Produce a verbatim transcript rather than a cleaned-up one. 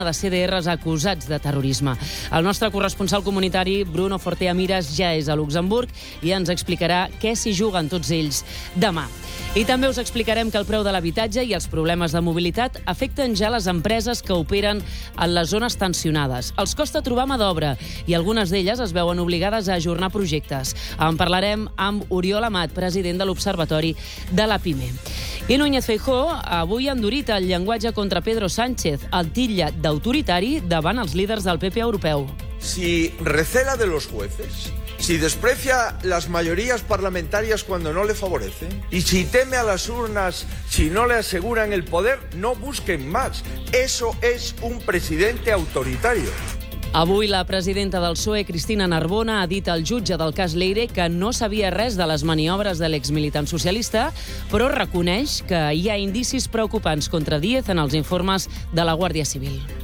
de C D Rs acusats de terrorisme. El nostre corresponsal comunitari, Bruno Fortea Miras, ja és a Luxemburg i ens explicarà què s'hi juguen tots ells demà. I també us explicarem que el preu de l'habitatge i els problemes de mobilitat afecten ja les empreses que operen en les zones tensionades. Els costa trobar mà d'obra i algunes d'elles es veuen obligades a ajornar projectes. En parlarem amb Oriol Amat, president de l'Observatori de la PIME. I Núñez Feijóo avui ha endurit el llenguatge contra Pedro Sánchez, el titlla d'autoritari davant els líders del P P europeu. Si recela de los jueces, si desprecia las mayorías parlamentarias cuando no le favorecen, y si teme a las urnas si no le aseguran el poder, no busquen más. Eso es un presidente autoritario. Avui la presidenta del P S O E, Cristina Narbona, ha dit al jutge del cas Leire que no sabia res de les maniobres de l'exmilitant socialista, però reconeix que hi ha indicis preocupants contra Díez en els informes de la Guàrdia Civil.